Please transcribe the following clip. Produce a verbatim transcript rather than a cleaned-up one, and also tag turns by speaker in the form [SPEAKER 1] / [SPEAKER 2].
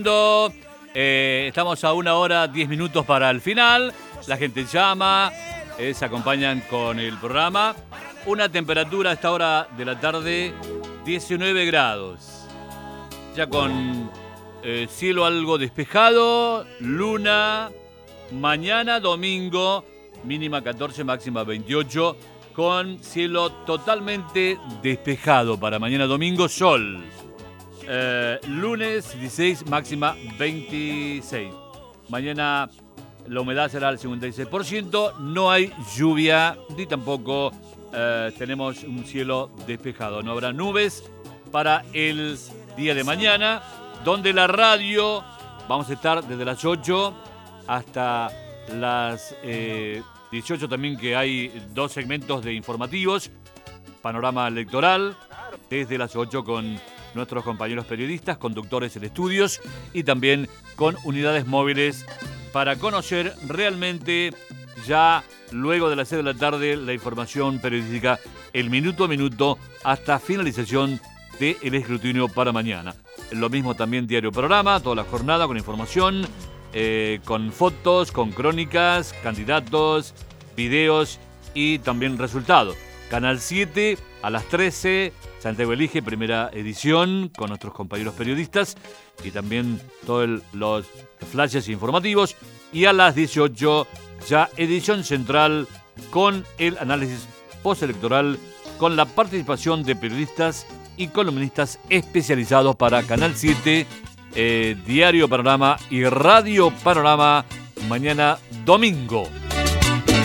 [SPEAKER 1] Eh, estamos a una hora, diez minutos para el final. La gente llama, eh, se acompañan con el programa. Una temperatura a esta hora de la tarde, diecinueve grados. Ya con eh, cielo algo despejado, luna. Mañana domingo, mínima catorce, máxima veintiocho. Con cielo totalmente despejado para mañana domingo, sol. Eh, lunes dieciséis, máxima veintiséis. Mañana la humedad será al cincuenta y seis por ciento. No hay lluvia ni tampoco eh, tenemos un cielo despejado. No habrá nubes para el día de mañana, donde la radio vamos a estar desde las ocho hasta las eh, dieciocho también, que hay dos segmentos de informativos. Panorama electoral desde las ocho con nuestros compañeros periodistas, conductores en estudios y también con unidades móviles para conocer realmente ya luego de las seis de la tarde la información periodística, el minuto a minuto hasta finalización del escrutinio para mañana. Lo mismo también Diario Panorama, toda la jornada con información, eh, con fotos, con crónicas, candidatos, videos y también resultados. Canal siete a las trece, Santiago Elige, primera edición, con nuestros compañeros periodistas y también todos los flashes informativos. Y a las dieciocho, ya edición central con el análisis postelectoral, con la participación de periodistas y columnistas especializados para Canal siete, eh, Diario Panorama y Radio Panorama, mañana domingo.